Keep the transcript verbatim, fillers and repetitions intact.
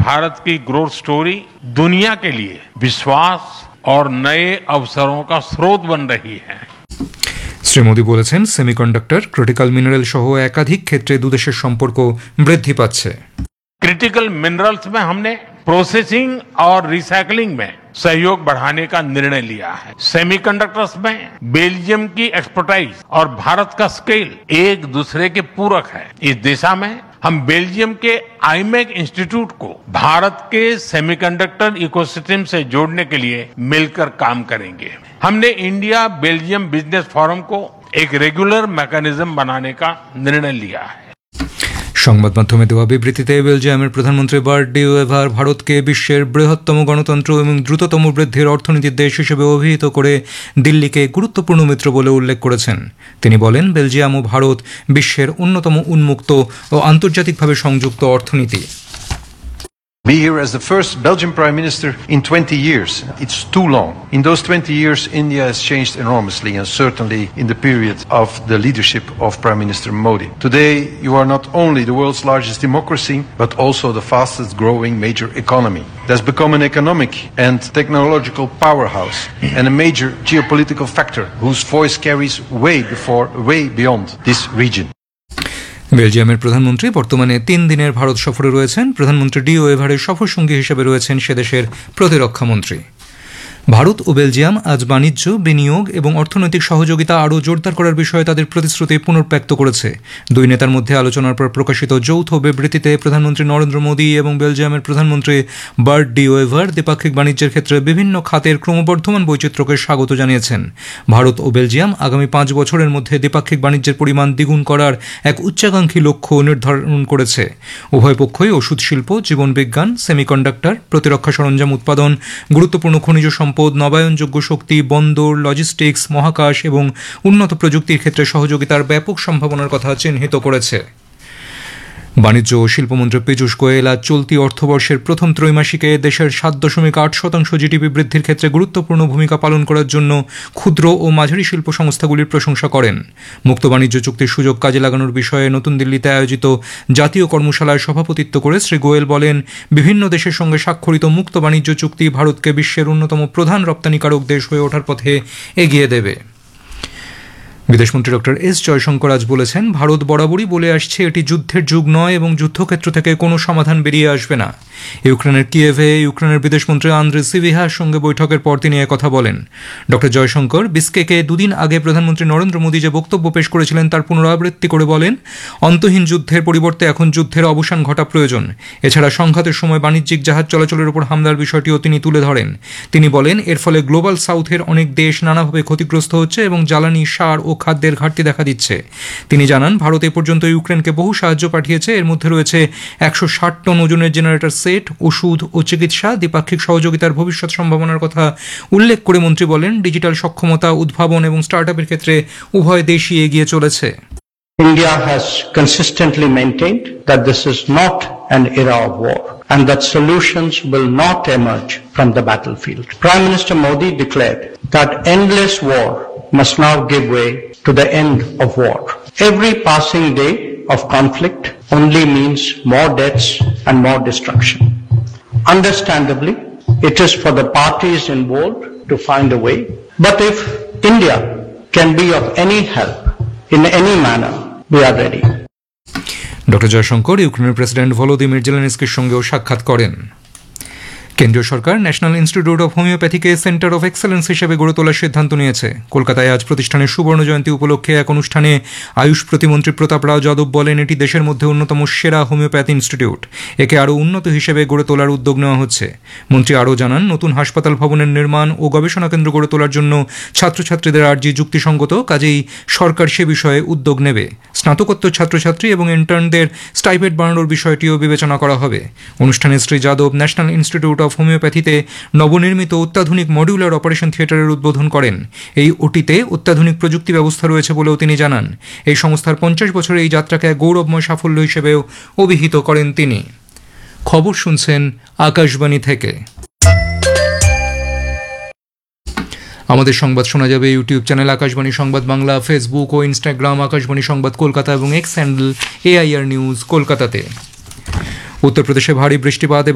भारत की growth story दुनिया के लिए विश्वास और नए अवसरों का स्रोत बन रही है। শ্রী মোদী বলেছেন, সেমিকন্ডাক্টর, ক্রিটিক্যাল মিনারেল সহ একাধিক ক্ষেত্রে দুদেশের সম্পর্ক বৃদ্ধি পাচ্ছে। क्रिटिकल मिनरल्स में हमने प्रोसेसिंग और रिसाइकलिंग में सहयोग बढ़ाने का निर्णय लिया है। सेमीकंडक्टर्स में बेल्जियम की एक्सपर्टाइज और भारत का स्केल एक दूसरे के पूरक है। इस दिशा में हम बेल्जियम के आईमेक इंस्टीट्यूट को भारत के सेमीकंडक्टर इकोसिस्टम से जोड़ने के लिए मिलकर काम करेंगे। हमने इंडिया बेल्जियम बिजनेस फोरम को एक रेगुलर मैकेनिज्म बनाने का निर्णय लिया है। সংবাদ মাধ্যমে দেওয়া বিবৃতিতে বেলজিয়ামের প্রধানমন্ত্রী বার্ট ডি ওয়েভার ভারতকে বিশ্বের বৃহত্তম গণতন্ত্র এবং দ্রুততম বৃদ্ধির অর্থনীতির দেশ হিসেবে অভিহিত করে দিল্লিকে গুরুত্বপূর্ণ মিত্র বলে উল্লেখ করেছেন। তিনি বলেন, বেলজিয়াম ও ভারত বিশ্বের অন্যতম উন্মুক্ত ও আন্তর্জাতিকভাবে সংযুক্ত অর্থনীতি। Be here as the first Belgian Prime Minister in twenty years. It's too long. In those twenty years, India has changed enormously, and certainly in the period of the leadership of Prime Minister Modi. Today, you are not only the world's largest democracy, but also the fastest growing major economy. It has become an economic and technological powerhouse and a major geopolitical factor whose voice carries way before, way beyond this region. বেলজিয়ামের প্রধানমন্ত্রী বর্তমানে তিন দিনের ভারত সফরে রয়েছেন। প্রধানমন্ত্রী D ওয়েভারের সফরসঙ্গী হিসেবে রয়েছেন সে দেশের প্রতিরক্ষামন্ত্রী। ভারত ও বেলজিয়াম আজ বাণিজ্য, বিনিয়োগ এবং অর্থনৈতিক সহযোগিতা আরও জোরদার করার বিষয়ে তাদের প্রতিশ্রুতি পুনর্ব্যক্ত করেছে। দুই নেতার মধ্যে আলোচনার পর প্রকাশিত যৌথ বিবৃতিতে প্রধানমন্ত্রী নরেন্দ্র মোদী এবং বেলজিয়ামের প্রধানমন্ত্রী বার্ট ডি ওয়েভার দ্বিপাক্ষিক বাণিজ্যের ক্ষেত্রে বিভিন্ন খাতের ক্রমবর্ধমান বৈচিত্র্যকে স্বাগত জানিয়েছেন। ভারত ও বেলজিয়াম আগামী পাঁচ বছরের মধ্যে দ্বিপাক্ষিক বাণিজ্যের পরিমাণ দ্বিগুণ করার এক উচ্চাকাঙ্ক্ষী লক্ষ্য নির্ধারণ করেছে। উভয় পক্ষই ওষুধ শিল্প, জীবনবিজ্ঞান, সেমিকন্ডাক্টর, প্রতিরক্ষা সরঞ্জাম উৎপাদন, গুরুত্বপূর্ণ খনিজ সম্পদ, নবায়নযোগ্য শক্তি, বন্দর, লজিস্টিক্স, মহাকাশ এবং উন্নত প্রযুক্তির ক্ষেত্রে সহযোগিতার ব্যাপক সম্ভাবনার কথা চিহ্নিত করেছে। বাণিজ্য ও শিল্পমন্ত্রী পীযূষ গোয়েল আজ চলতি অর্থবর্ষের প্রথম ত্রৈমাসিকে দেশের সাত দশমিক আট শতাংশ জিডিপি বৃদ্ধির ক্ষেত্রে গুরুত্বপূর্ণ ভূমিকা পালন করার জন্য ক্ষুদ্র ও মাঝারি শিল্প সংস্থাগুলির প্রশংসা করেন। মুক্ত বাণিজ্য চুক্তির সুযোগ কাজে লাগানোর বিষয়ে নতুন দিল্লিতে আয়োজিত জাতীয় কর্মশালায় সভাপতিত্ব করে শ্রী গোয়েল বলেন, বিভিন্ন দেশের সঙ্গে স্বাক্ষরিত মুক্ত বাণিজ্য চুক্তি ভারতকে বিশ্বের অন্যতম প্রধান রপ্তানিকারক দেশ হয়ে ওঠার পথে এগিয়ে দেবে। বিদেশমন্ত্রী ডক্টর এস জয়শঙ্কর আজ বলেছেন, ভারত বরাবরই বলে আসছে এটি যুদ্ধের যুগ নয় এবং যুদ্ধক্ষেত্র থেকে কোনো সমাধান বেরিয়ে আসবে না। ইউক্রেনের কিয়েভে ইউক্রেনের বিদেশমন্ত্রী আন্দ্রে সিভিহার সঙ্গে বৈঠকের পর তিনি একথা বলেন। ডক্টর জয়শঙ্কর বিস্কেকে দুদিন আগে প্রধানমন্ত্রী নরেন্দ্র মোদী যে বক্তব্য পেশ করেছিলেন তার পুনরাবৃত্তি করে বলেন, অন্তহীন যুদ্ধের পরিবর্তে এখন যুদ্ধের অবসান ঘটা প্রয়োজন। এছাড়া সংঘাতের সময় বাণিজ্যিক জাহাজ চলাচলের উপর হামলার বিষয়টিও তিনি তুলে ধরেন। তিনি বলেন, এর ফলে গ্লোবাল সাউথের অনেক দেশ নানাভাবে ক্ষতিগ্রস্ত হচ্ছে এবং জ্বালানি, সার ও খাদ্যের ঘাটতি দেখা দিচ্ছে। তিনি জানান, ভারত এ পর্যন্ত ইউক্রেনকে বহু সাহায্য পাঠিয়েছে। এর মধ্যে রয়েছে একশো ষাট টন ওজনের জেনারেটর সেট, ওষুধ ও চিকিৎসা। দ্বিপাক্ষিক সহযোগিতার ভবিষ্যৎ সম্ভাবনার কথা উল্লেখ করে মন্ত্রী বলেন, ডিজিটাল সক্ষমতা, উদ্ভাবন এবং স্টার্টআপের ক্ষেত্রে উভয় দেশই এগিয়ে চলেছে। India has consistently maintained that this is not an era of war and that solutions will not emerge from the battlefield. Prime Minister Modi declared that endless war must now give way to the end of war. Every passing day of conflict only means more deaths and more destruction. Understandably, it is for the parties involved to find a way. But if India can be of any help in any manner, we are ready. Doctor Jaishankar ইউক্রেনের president Volodymyr জেলেনস্কির সঙ্গেও সাক্ষাৎ করেন। কেন্দ্রীয় সরকার national institute of হোমিওপ্যাথিকে centre of excellence হিসেবে গড়ে তোলার সিদ্ধান্ত নিয়েছে। কলকাতায় আজ প্রতিষ্ঠানের সুবর্ণ জয়ন্তী উপলক্ষে এক অনুষ্ঠানে আয়ুষ প্রতিমন্ত্রী প্রতাপ রাও যাদব বলেন, এটি দেশের মধ্যে অন্যতম সেরা হোমিওপ্যাথি ইনস্টিটিউট। একে আরও উন্নত হিসেবে গড়ে তোলার উদ্যোগ নেওয়া হচ্ছে। মন্ত্রী আরও জানান, নতুন হাসপাতাল ভবনের নির্মাণ ও গবেষণা কেন্দ্র গড়ে তোলার জন্য ছাত্রছাত্রীদের আর্জি যুক্তিসঙ্গত, কাজেই সরকার সে বিষয়ে উদ্যোগ নেবে। স্নাতকোত্তর ছাত্রছাত্রী এবং ইন্টার্নদের স্টাইপেন্ড বাড়ানোর বিষয়টিও বিবেচনা করা হবে। অনুষ্ঠানে Shri Yadav national institute of হোমিওপ্যাথিতে নবনির্মিত অত্যাধুনিক মডিউলার অপারেশন থিয়েটারের উদ্বোধন করেন। এই ওটিতে অত্যাধুনিক প্রযুক্তি ব্যবস্থা রয়েছে বলেও তিনি জানান। এই সংস্থার পঞ্চাশ বছরের এই যাত্রাকে এক গৌরবময় সাফল্য হিসেবেও অভিহিত করেন তিনি। খবর শুনছেন আকাশবাণী থেকে। আমাদের সংবাদ শোনা যাবে ইউটিউব চ্যানেল আকাশবাণী সংবাদ বাংলা, ফেসবুক ও ইনস্টাগ্রাম আকাশবাণী সংবাদ কলকাতা এবং এক্স হ্যান্ডেল এআইআর নিউজ কলকাতাতে। উত্তরপ্রদেশে ভারী বৃষ্টিপাত